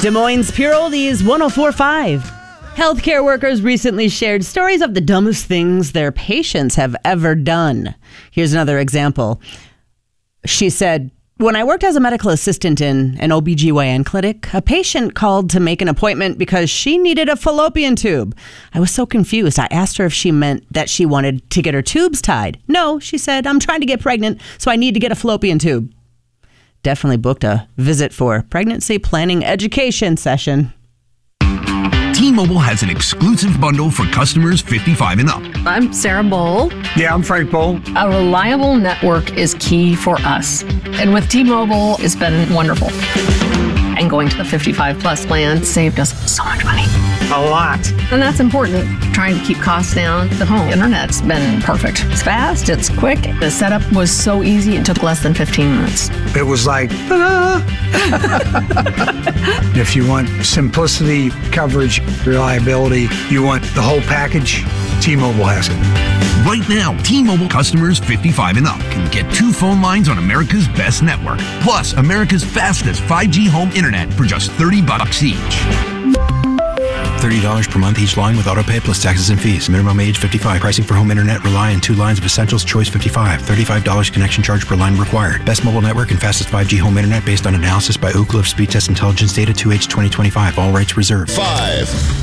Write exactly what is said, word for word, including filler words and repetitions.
Des Moines Pure Oldies one oh four point five. Healthcare workers recently shared stories of the dumbest things their patients have ever done. Here's another example. She said, when I worked as a medical assistant in an O B G Y N clinic, a patient called to make an appointment because she needed a fallopian tube. I was so confused. I asked her if she meant that she wanted to get her tubes tied. No, she said, I'm trying to get pregnant, so I need to get a fallopian tube. Definitely booked a visit for pregnancy planning education session. T-Mobile has an exclusive bundle for customers fifty-five and up. I'm Sarah Bowl. Yeah, I'm Frank Bowl. A reliable network is key for us. And with T-Mobile, it's been wonderful. And going to the fifty-five plus plan saved us so much money. A lot. And that's important. Trying to keep costs down. The home internet's been perfect. It's fast, it's quick. The setup was so easy, it took less than fifteen minutes. It was like, ta-da! If you want simplicity, coverage, reliability, you want the whole package, T-Mobile has it. Right now, T-Mobile customers fifty-five and up can get two phone lines on America's best network, plus America's fastest five G home internet for just thirty bucks each. thirty dollars per month each line with autopay plus taxes and fees. Minimum age fifty-five. Pricing for home internet rely on two lines of Essentials Choice fifty-five. thirty-five dollars connection charge per line required. Best mobile network and fastest five G home internet based on analysis by Ookla of Speed Test Intelligence Data two H twenty twenty-five. All rights reserved. Five.